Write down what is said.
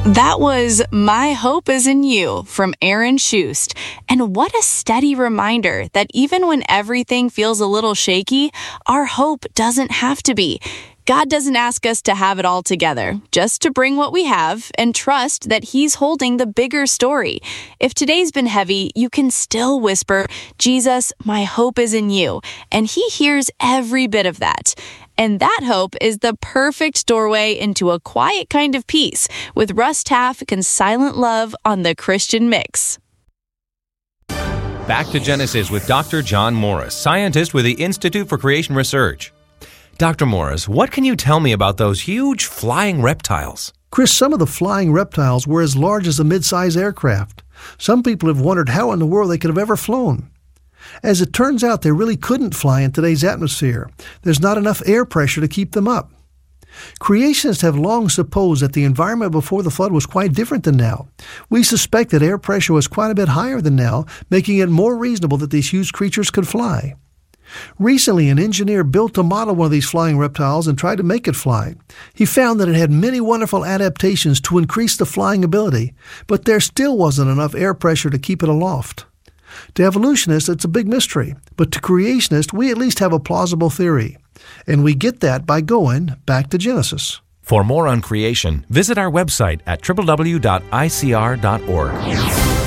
That was My Hope Is in You from Aaron Schust. And what a steady reminder that even when everything feels a little shaky, our hope doesn't have to be. God doesn't ask us to have it all together, just to bring what we have and trust that He's holding the bigger story. If today's been heavy, you can still whisper, "Jesus, my hope is in you," and He hears every bit of that. And that hope is the perfect doorway into a quiet kind of peace with Russ Taff and Silent Love on the Christian Mix. Back to Genesis with Dr. John Morris, scientist with the Institute for Creation Research. Dr. Morris, what can you tell me about those huge flying reptiles? Chris, some of the flying reptiles were as large as a mid-size aircraft. Some people have wondered how in the world they could have ever flown. As it turns out, they really couldn't fly in today's atmosphere. There's not enough air pressure to keep them up. Creationists have long supposed that the environment before the flood was quite different than now. We suspect that air pressure was quite a bit higher than now, making it more reasonable that these huge creatures could fly. Recently, an engineer built a model of one of these flying reptiles and tried to make it fly. He found that it had many wonderful adaptations to increase the flying ability, but there still wasn't enough air pressure to keep it aloft. To evolutionists, it's a big mystery, but to creationists, we at least have a plausible theory. And we get that by going back to Genesis. For more on creation, visit our website at www.icr.org.